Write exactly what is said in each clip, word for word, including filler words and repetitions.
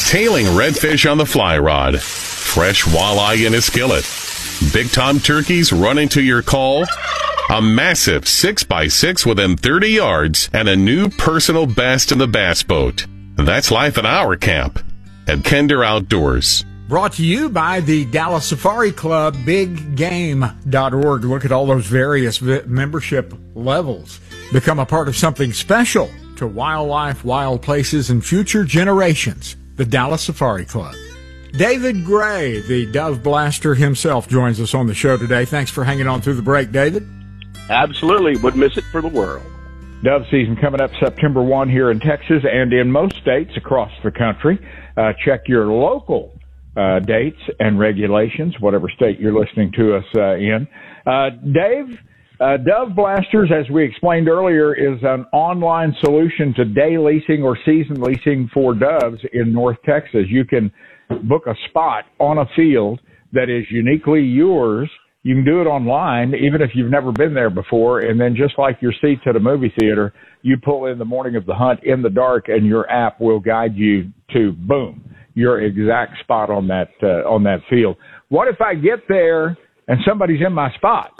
Tailing redfish on the fly rod. Fresh walleye in a skillet. Big-time turkeys running to your call. A massive six by six within thirty yards and a new personal best in the bass boat. That's life at our camp at Kinder Outdoors. Brought to you by the Dallas Safari Club, big game dot org. Look at all those various vi- membership levels. Become a part of something special to wildlife, wild places, and future generations. The Dallas Safari Club. David Gray, the Dove Blaster himself, joins us on the show today. Thanks for hanging on through the break, David. Absolutely. Wouldn't miss it for the world. Dove season coming up September first here in Texas and in most states across the country. Uh, check your local uh, dates and regulations, whatever state you're listening to us uh, in. Uh, Dave, uh, Dove Blasters, as we explained earlier, is an online solution to day leasing or season leasing for doves in North Texas. You can book a spot on a field that is uniquely yours. You can do it online, even if you've never been there before, and then just like your seats at a movie theater, you pull in the morning of the hunt in the dark, and your app will guide you to, boom, your exact spot on that uh, on that field. What if I get there and somebody's in my spot?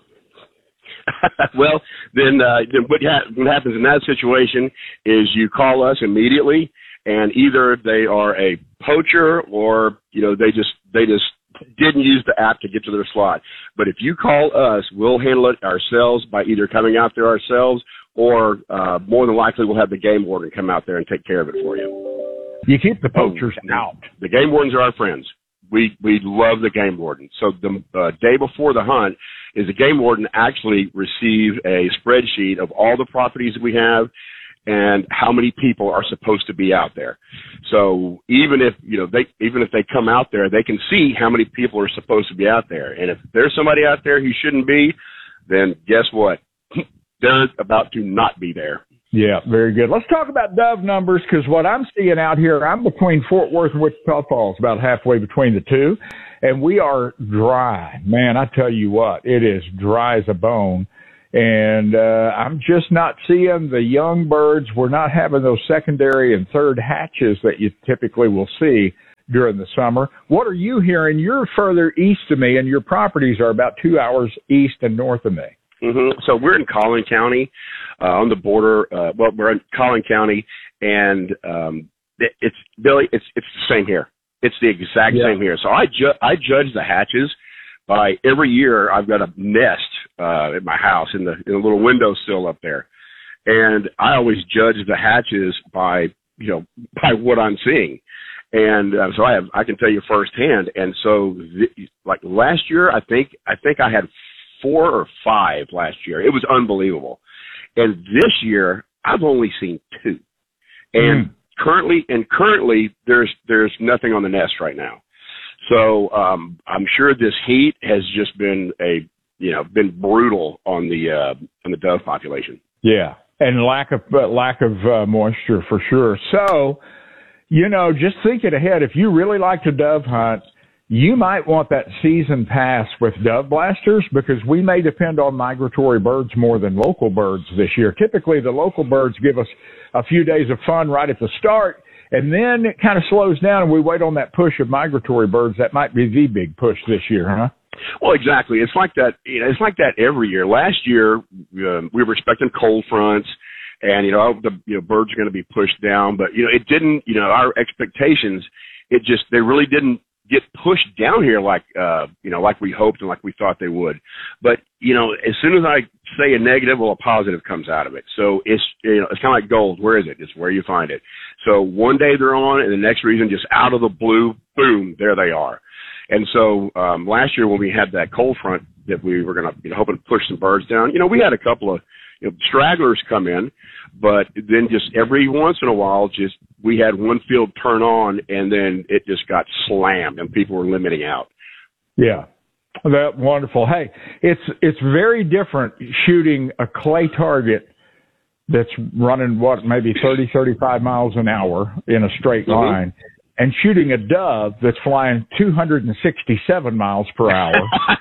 Well, then, uh, then what, ha- what happens in that situation is you call us immediately, and either they are a poacher or, you know, they just they just didn't use the app to get to their slot. But if you call us, we'll handle it ourselves by either coming out there ourselves or uh, more than likely we'll have the game warden come out there and take care of it for you. You keep the poachers oh, out. The game wardens are our friends. We we love the game warden. So the uh, day before the hunt is the game warden actually receive a spreadsheet of all the properties that we have and how many people are supposed to be out there. So even if, you know, they, even if they come out there, they can see how many people are supposed to be out there. And if there's somebody out there who shouldn't be, then guess what? They're about to not be there. Yeah, very good. Let's talk about dove numbers, because what I'm seeing out here, I'm between Fort Worth and Wichita Falls, about halfway between the two, and we are dry. Man, I tell you what, it is dry as a bone. And uh, I'm just not seeing the young birds. We're not having those secondary and third hatches that you typically will see during the summer. What are you hearing? You're further east of me, and your properties are about two hours east and north of me. Mm-hmm. So we're in Collin County, uh, on the border. Uh, well, we're in Collin County, and um, it, it's Billy. It's it's the same here. It's the exact yeah. same here. So I ju- I judge the hatches by every year. I've got a nest uh, at my house in the in a little windowsill up there, and I always judge the hatches by you know by what I'm seeing, and uh, so I have I can tell you firsthand. And so th- like last year, I think I think I had four or five last year. It was unbelievable. And this year, I've only seen two. And mm. currently, and currently, there's there's nothing on the nest right now. So um, I'm sure this heat has just been a you know been brutal on the uh, on the dove population. Yeah, and lack of uh, lack of uh, moisture for sure. So you know, just thinking ahead, if you really like to dove hunt, you might want that season pass with Dove Blasters, because we may depend on migratory birds more than local birds this year. Typically, the local birds give us a few days of fun right at the start, and then it kind of slows down and we wait on that push of migratory birds. That might be the big push this year, huh? Well, exactly. It's like that. You know, it's like that every year. Last year, uh, we were expecting cold fronts, and you know, the you know, birds are going to be pushed down. But you know, it didn't. You know, our expectations, it just they really didn't get pushed down here like uh you know like we hoped and like we thought they would. But you know, as soon as I say a negative, well, a positive comes out of it. So it's you know it's kind of like gold. Where is it? It's where you find it. So one day they're on, and the next reason, just out of the blue, boom, there they are. And so um last year when we had that cold front that we were going to you know hoping to push some birds down, you know we had a couple of you know stragglers come in, but then just every once in a while, just we had one field turn on, and then it just got slammed, and people were limiting out. Yeah, that wonderful. Hey, it's it's very different shooting a clay target that's running, what, maybe thirty, thirty-five miles an hour in a straight mm-hmm. line, and shooting a dove that's flying two hundred sixty-seven miles per hour.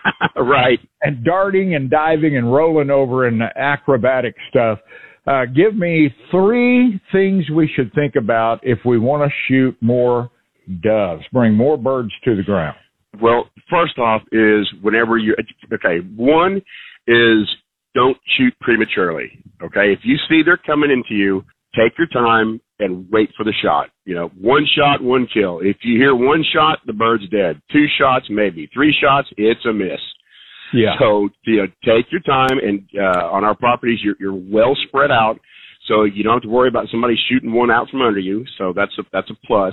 Right. And darting and diving and rolling over and acrobatic stuff. Uh, give me three things we should think about if we want to shoot more doves, bring more birds to the ground? Well, first off is whenever you, okay, one is don't shoot prematurely, okay? If you see they're coming into you, take your time and wait for the shot. You know, one shot, one kill. If you hear one shot, the bird's dead. Two shots, maybe. Three shots, it's a miss. Yeah. So, you know, take your time, and uh, on our properties, you're, you're well spread out, so you don't have to worry about somebody shooting one out from under you. So that's a, that's a plus.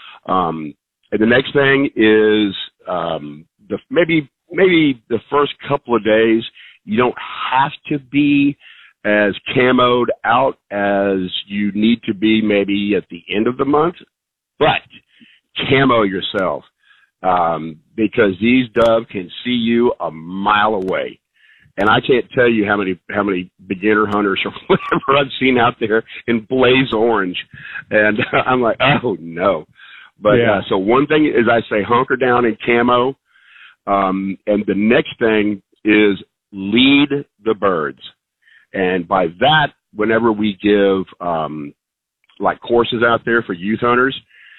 Um, and the next thing is um, the maybe maybe the first couple of days, you don't have to be as camoed out as you need to be maybe at the end of the month, but camo yourself, um, because these doves can see you a mile away. And I can't tell you how many how many beginner hunters or whatever I've seen out there in blaze orange, and I'm like, oh no. But yeah. uh, so one thing is I say hunker down in camo, um, and the next thing is lead the birds. And by that, whenever we give um, like courses out there for youth hunters,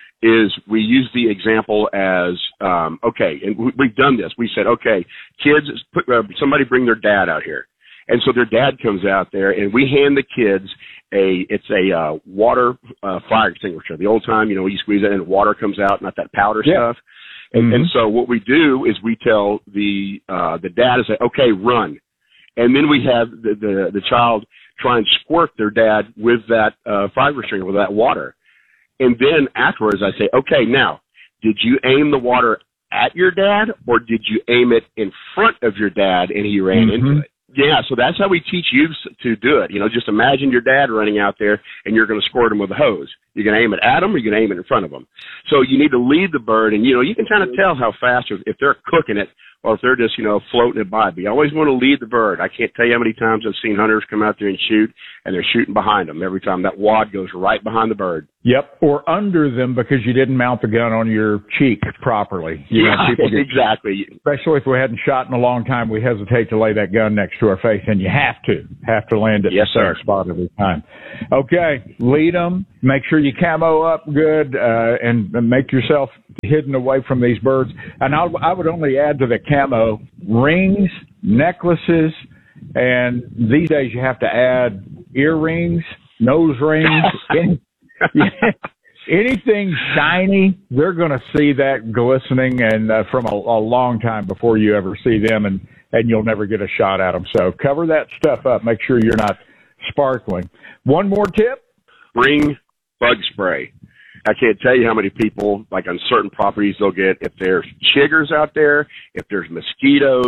is we use the example as, um, okay, and we, we've done this. We said, okay, kids, put, uh, somebody bring their dad out here. And so their dad comes out there, and we hand the kids a, it's a uh, water uh, fire extinguisher. The old time, you know, you squeeze it and water comes out, not that powder yeah. stuff. And, mm-hmm. and so what we do is we tell the uh, the dad to say, okay, run. And then we have the, the, the child try and squirt their dad with that uh, fire extinguisher, with that water. And then afterwards I say, okay, now, did you aim the water at your dad, or did you aim it in front of your dad and he ran mm-hmm. into it? Yeah, so that's how we teach you to do it. You know, just imagine your dad running out there and you're going to squirt him with a hose. You're going to aim it at him, or you're going to aim it in front of him. So you need to lead the bird, and, you know, you can kind of tell how fast, if they're cooking it or if they're just, you know, floating it by. But you always want to lead the bird. I can't tell you how many times I've seen hunters come out there and shoot, and they're shooting behind them. Every time that wad goes right behind the bird. Yep, or under them because you didn't mount the gun on your cheek properly. You yeah, know, people get, exactly. Especially if we hadn't shot in a long time, we hesitate to lay that gun next to our face, and you have to, have to land it yes, in the sir. same spot every time. Okay, lead them, make sure you camo up good, uh, and, and make yourself hidden away from these birds. And I, I would only add to the camo rings, necklaces, and these days you have to add earrings, nose rings, any, anything shiny. They're going to see that glistening and uh, from a, a long time before you ever see them, and, and you'll never get a shot at them. So cover that stuff up. Make sure you're not sparkling. One more tip. Bring bug spray. I can't tell you how many people, like on certain properties, they'll get, if there's chiggers out there, if there's mosquitoes,